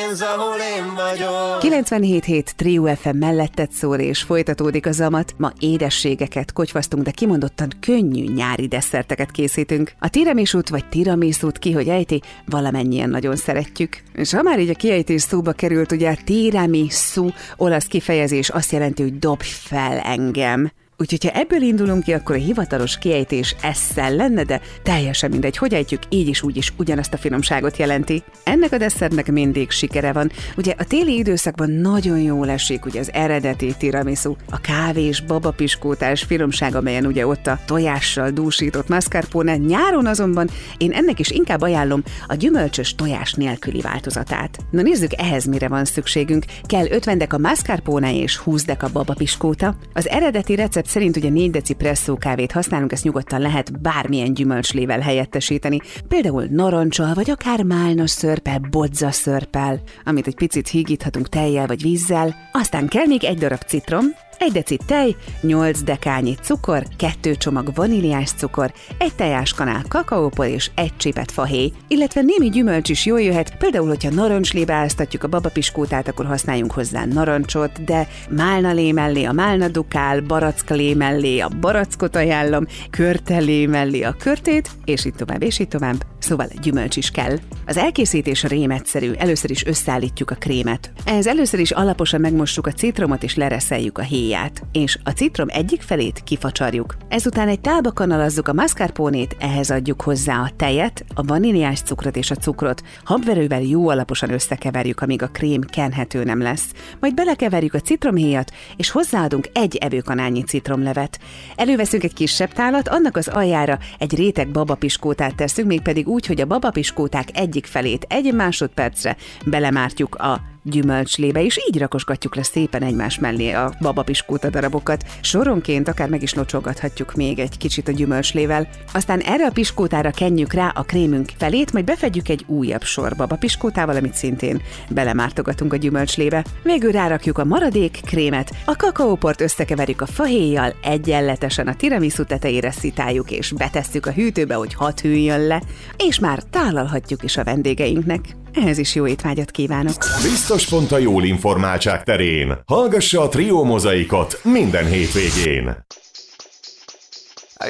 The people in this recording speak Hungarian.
pénz, ahol én vagyok. 97.7 Trio FM melletted szól, és folytatódik a zamat. Ma édességeket kotyvasztunk, de kimondottan könnyű nyári desszerteket készítünk. A tiramisút vagy tiramisút, ki hogy ejti, valamennyien nagyon szeretjük. És ha már így a kiejtés szóba került, ugye a tiramisu olasz kifejezés azt jelenti, hogy dobj fel engem. Úgyhogy ha ebből indulunk ki, akkor a hivatalos kiejtés esszel lenne, de teljesen mindegy, hogy ejtjük, így is úgy is ugyanazt a finomságot jelenti. Ennek a desszertnek mindig sikere van. Ugye a téli időszakban nagyon jól esik ugye az eredeti tiramisu, a kávés, babapiskótás finomság, amelyen ugye ott a tojással dúsított mascarpone. Nyáron azonban én ennek is inkább ajánlom a gyümölcsös tojás nélküli változatát. Na nézzük, ehhez mire van szükségünk. Kell 50 deka mascarpone és 20 deka babapiskóta. Az eredeti recept szerint ugye 4 deci presszó kávét használunk, ezt nyugodtan lehet bármilyen gyümölcslével helyettesíteni, például narancsal, vagy akár málna szörppel, bodza szörppel, amit egy picit hígíthatunk tejjel vagy vízzel. Aztán kell még 1 darab citrom, 1 deci tej, 8 dekányi cukor, 2 csomag vaníliás cukor, 1 tejáskanál kakaópor és 1 csipet fahéj, illetve némi gyümölcs is jól jöhet, például, hogyha narancslébe áztatjuk a babapiskótát, akkor használjunk hozzá narancsot, de málnalé mellé a málnadukál, baracklé mellé a barackot ajánlom, körtelé mellé a körtét, és így tovább, és így tovább. Szóval gyümölcs is kell. Az elkészítés rémegyszerű, először is összeállítjuk a krémet. Ehhez először is alaposan megmossuk a citromot és lereszeljük a héját, és a citrom egyik felét kifacsarjuk. Ezután egy tálba kanalazzuk a mascarponét, ehhez adjuk hozzá a tejet, a vaníliás cukrot és a cukrot. Habverővel jó alaposan összekeverjük, amíg a krém kenhető nem lesz. Majd belekeverjük a citromhéjat, és hozzáadunk 1 evőkanálnyi citromlevet. Előveszünk egy kisebb tálat, annak az aljára egy réteg babapiskótát teszünk, mégpedig úgy, hogy a babapiskóták egyik felét 1 másodpercre belemártjuk a gyümölcslébe, és így rakosgatjuk le szépen egymás mellé a babapiskóta darabokat. Soronként akár meg is locsolgathatjuk még egy kicsit a gyümölcslével. Aztán erre a piskótára kenjük rá a krémünk felét, majd befedjük egy újabb sor babapiskótával, amit szintén belemártogatunk a gyümölcslébe. Végül rárakjuk a maradék krémet, a kakaóport összekeverjük a fahéjjal, egyenletesen a tiramisu tetejére szitáljuk, és betesszük a hűtőbe, hogy hadd hűljön le, és már tálalhatjuk is a vendégeinknek. Ehhez is jó étvágyat kívánok! Biztos pont a jól informáltság terén. Hallgassa a Trio Mozaikot minden hétvégén!